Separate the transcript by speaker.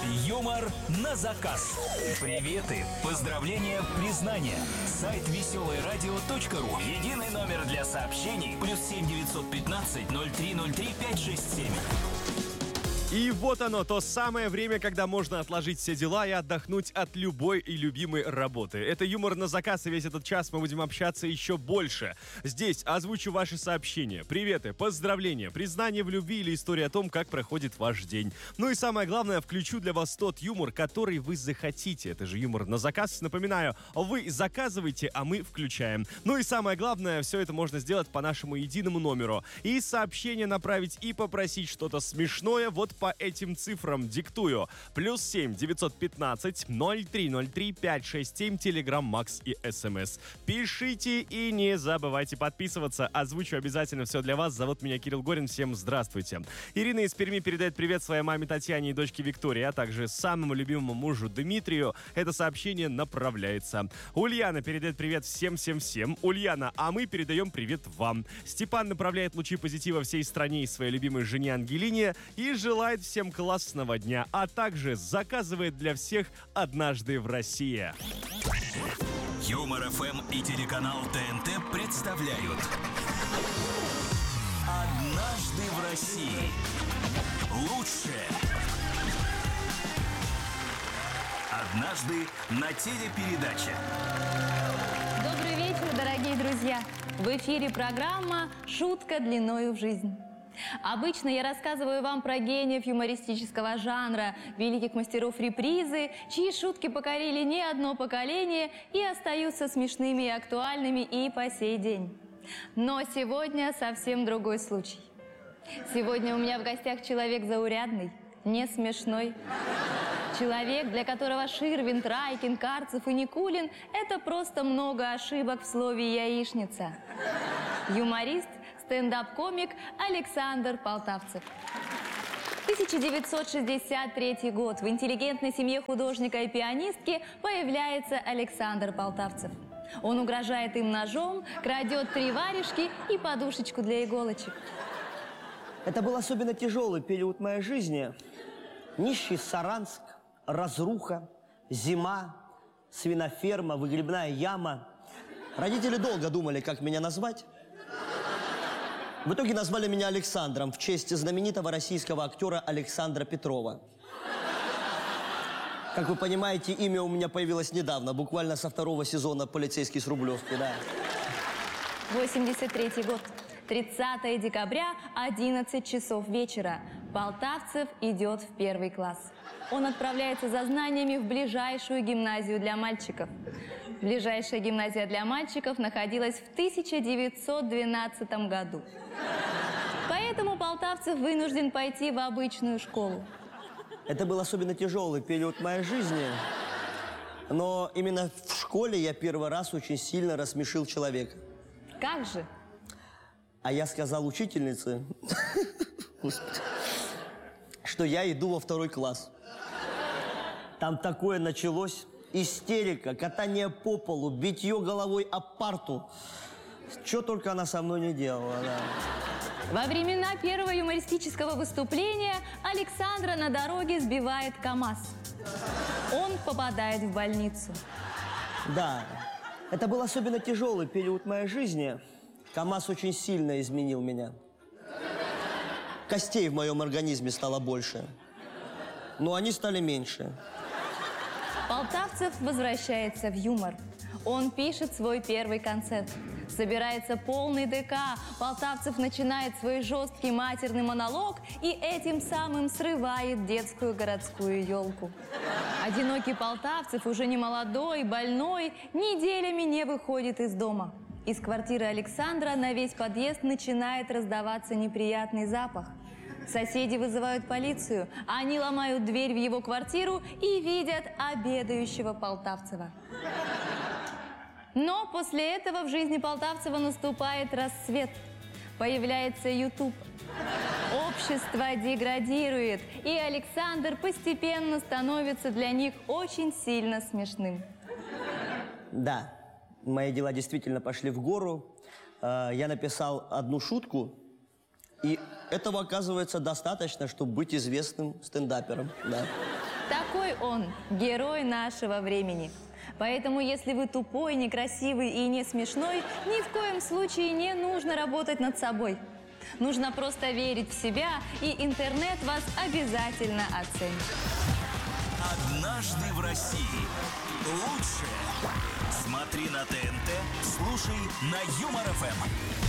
Speaker 1: Юмор на заказ. Приветы, поздравления, признания. Сайт веселоерадио.ру. Единый номер для сообщений. +7 915 0303 567.
Speaker 2: И вот оно, то самое время, когда можно отложить все дела и отдохнуть от любой и любимой работы. Это юмор на заказ, и весь этот час мы будем общаться еще больше. Здесь озвучу ваши сообщения, приветы, поздравления, признания в любви или история о том, как проходит ваш день. Ну и самое главное, включу для вас тот юмор, который вы захотите. Это же юмор на заказ. Напоминаю, вы заказываете, а мы включаем. Ну и самое главное, все это можно сделать по нашему единому номеру. И сообщение направить, и попросить что-то смешное вот по этим цифрам диктую. +7 915 0303 567, Телеграм, Макс и СМС. Пишите и не забывайте подписываться. Озвучу обязательно все для вас. Зовут меня Кирилл Горин. Всем здравствуйте. Ирина из Перми передает привет своей маме Татьяне и дочке Виктории, а также самому любимому мужу Дмитрию. Это сообщение направляется. Ульяна передает привет всем. Ульяна, а мы передаем привет вам. Степан направляет лучи позитива всей стране и своей любимой жене Ангелине и желает всем классного дня, а также заказывает для всех «Однажды в России».
Speaker 1: Юмор ФМ и телеканал ТНТ представляют «Однажды в России». Лучшее. Однажды на телепередаче.
Speaker 3: Добрый вечер, дорогие друзья! В эфире программа «Шутка длиною в жизнь». Обычно я рассказываю вам про гениев юмористического жанра, великих мастеров репризы, чьи шутки покорили не одно поколение и остаются смешными и актуальными и по сей день. Но сегодня совсем другой случай. Сегодня у меня в гостях человек заурядный, не смешной. Человек, для которого Ширвин, Райкин, Карцев и Никулин – это просто много ошибок в слове «яичница». Юморист, стендап-комик Александр Полтавцев. 1963 год. В интеллигентной семье художника и пианистки появляется Александр Полтавцев. Он угрожает им ножом, крадет 3 варежки и подушечку для иголочек.
Speaker 4: Это был особенно тяжелый период моей жизни. Нищий Саранск, разруха, зима, свиноферма, выгребная яма. Родители долго думали, как меня назвать. В итоге назвали меня Александром в честь знаменитого российского актера Александра Петрова. Как вы понимаете, имя у меня появилось недавно, буквально со 2-го сезона «Полицейский с Рублевки», да.
Speaker 3: 83 год. 30 декабря, 11 часов вечера. Полтавцев идет в 1 класс. Он отправляется за знаниями в ближайшую гимназию для мальчиков. Ближайшая гимназия для мальчиков находилась в 1912 году. Поэтому Полтавцев вынужден пойти в обычную школу.
Speaker 4: Это был особенно тяжелый период моей жизни. Но именно в школе я первый раз очень сильно рассмешил человека.
Speaker 3: Как же?
Speaker 4: А я сказал учительнице, что я иду во 2 класс. Там такое началось. Истерика, катание по полу, битье головой об парту. Что только она со мной не делала, да.
Speaker 3: Во времена первого юмористического выступления Александра на дороге сбивает КамАЗ. Он попадает в больницу.
Speaker 4: Да, это был особенно тяжелый период моей жизни. КамАЗ очень сильно изменил меня. Костей в моем организме стало больше, но они стали меньше.
Speaker 3: Полтавцев возвращается в юмор. Он пишет свой первый концерт. Собирается полный ДК. Полтавцев начинает свой жесткий матерный монолог и этим самым срывает детскую городскую елку. Одинокий Полтавцев, уже не молодой, больной, неделями не выходит из дома. Из квартиры Александра на весь подъезд начинает раздаваться неприятный запах. Соседи вызывают полицию, они ломают дверь в его квартиру и видят обедающего Полтавцева. Но после этого в жизни Полтавцева наступает рассвет. Появляется YouTube. Общество деградирует, и Александр постепенно становится для них очень сильно смешным.
Speaker 4: Да, мои дела действительно пошли в гору. Я написал одну шутку, и этого, оказывается, достаточно, чтобы быть известным стендапером. Да.
Speaker 3: Такой он, герой нашего времени. Поэтому, если вы тупой, некрасивый и не смешной, ни в коем случае не нужно работать над собой. Нужно просто верить в себя, и интернет вас обязательно оценит.
Speaker 1: Однажды в России. Лучшее. Смотри на ТНТ, слушай на Юмор ФМ.